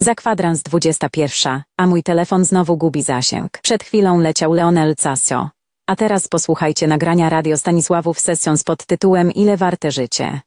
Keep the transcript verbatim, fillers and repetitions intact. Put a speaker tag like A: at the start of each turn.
A: Za kwadrans dwudziesta pierwsza, a mój telefon znowu gubi zasięg. Przed chwilą leciał Leonel Casio. A teraz posłuchajcie nagrania Radio Stanisławów Sessions pod tytułem Ile warte życie.